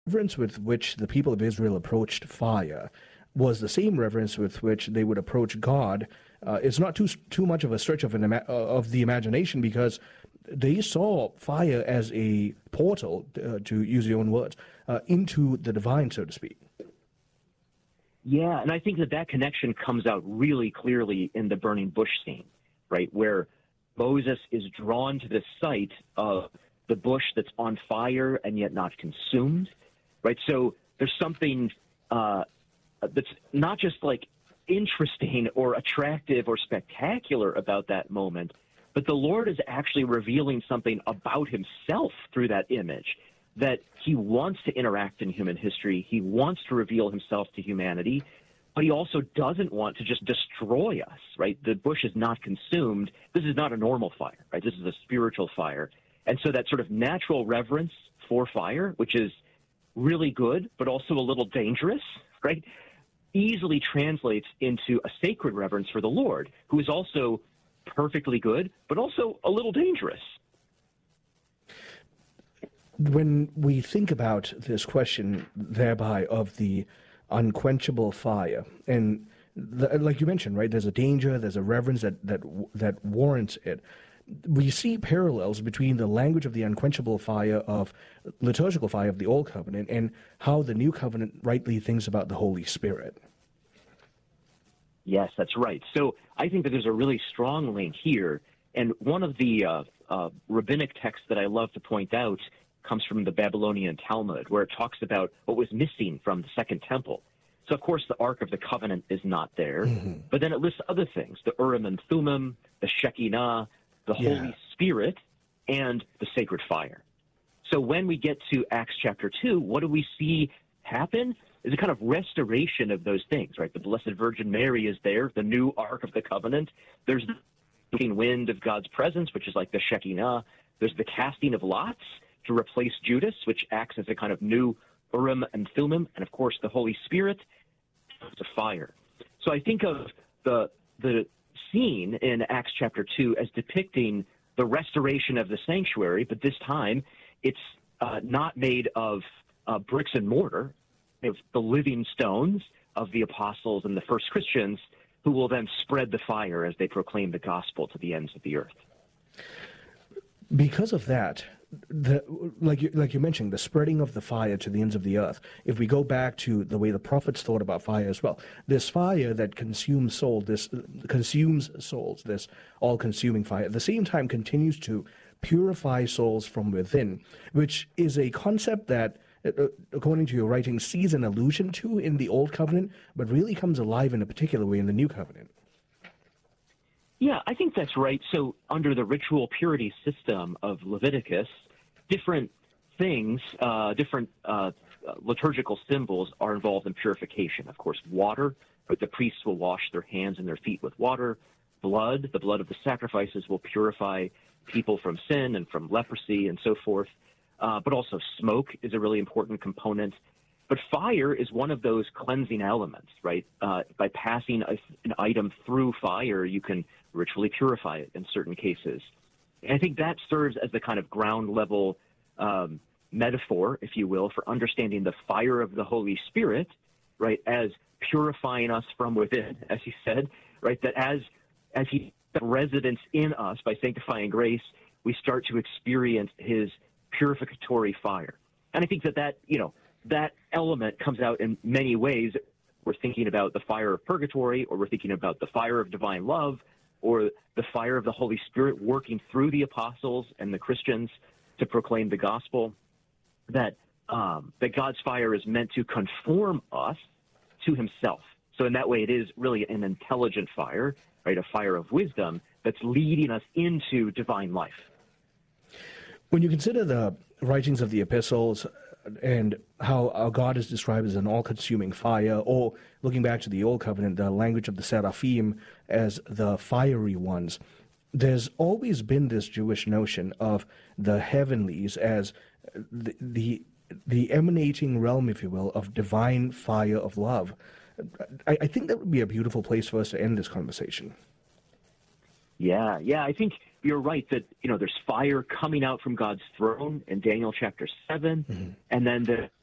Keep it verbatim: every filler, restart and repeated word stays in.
reverence with which the people of Israel approached fire was the same reverence with which they would approach God. Uh, it's not too too much of a stretch of an ima- uh, of the imagination, because they saw fire as a portal, uh, to use your own words, uh, into the divine, so to speak. Yeah, and I think that that connection comes out really clearly in the burning bush scene, right, where Moses is drawn to the sight of the bush that's on fire and yet not consumed, right? So there's something uh, that's not just like interesting or attractive or spectacular about that moment, but the Lord is actually revealing something about himself through that image, that he wants to interact in human history. He wants to reveal himself to humanity, but he also doesn't want to just destroy us, right? The bush is not consumed. This is not a normal fire, right? This is a spiritual fire. And so that sort of natural reverence for fire, which is really good, but also a little dangerous, right, easily translates into a sacred reverence for the Lord, who is also perfectly good, but also a little dangerous. When we think about this question, thereby, of the unquenchable fire, and the, like you mentioned, right, there's a danger, there's a reverence that, that, that warrants it. We see parallels between the language of the unquenchable fire of liturgical fire of the Old Covenant and how the New Covenant rightly thinks about the Holy Spirit. Yes, that's right. So I think that there's a really strong link here. And one of the uh, uh, rabbinic texts that I love to point out comes from the Babylonian Talmud, where it talks about what was missing from the Second Temple. So, of course, the Ark of the Covenant is not there, mm-hmm. but then it lists other things, the Urim and Thummim, the Shekinah, the yeah. Holy Spirit, and the sacred fire. So when we get to Acts chapter two, what do we see happen? Is a kind of restoration of those things, right? The Blessed Virgin Mary is there, the new Ark of the Covenant. There's the wind of God's presence, which is like the Shekinah. There's the casting of lots to replace Judas, which acts as a kind of new Urim and Thummim, and of course the Holy Spirit, the fire. So I think of the the scene in Acts chapter two as depicting the restoration of the sanctuary, but this time it's uh, not made of uh, bricks and mortar, of the living stones of the apostles and the first Christians, who will then spread the fire as they proclaim the gospel to the ends of the earth. Because of that, the, like, you, like you mentioned, the spreading of the fire to the ends of the earth, if we go back to the way the prophets thought about fire as well, this fire that consumes soul, this consumes souls, this all-consuming fire, at the same time continues to purify souls from within, which is a concept that, according to your writing, sees an allusion to in the Old Covenant, but really comes alive in a particular way in the New Covenant. Yeah, I think that's right. So under the ritual purity system of Leviticus, different things, uh, different uh, liturgical symbols are involved in purification. Of course, water, but the priests will wash their hands and their feet with water. Blood, the blood of the sacrifices will purify people from sin and from leprosy and so forth. Uh, but also smoke is a really important component. But fire is one of those cleansing elements, right? Uh, by passing a, an item through fire, you can ritually purify it in certain cases. And I think that serves as the kind of ground level um, metaphor, if you will, for understanding the fire of the Holy Spirit, right, as purifying us from within, as he said, right, that as, as he residence in us by sanctifying grace, we start to experience his purificatory fire. And I think that that, you know, that element comes out in many ways. We're thinking about the fire of purgatory, or we're thinking about the fire of divine love, or the fire of the Holy Spirit working through the apostles and the Christians to proclaim the gospel, that um, that God's fire is meant to conform us to himself. So in that way, it is really an intelligent fire, right, a fire of wisdom that's leading us into divine life. When you consider the writings of the epistles and how our God is described as an all-consuming fire, or looking back to the Old Covenant, the language of the seraphim as the fiery ones, there's always been this Jewish notion of the heavenlies as the, the, the emanating realm, if you will, of divine fire of love. I, I think that would be a beautiful place for us to end this conversation. Yeah, yeah, I think you're right that, you know, there's fire coming out from God's throne in Daniel chapter seven, mm-hmm. and then the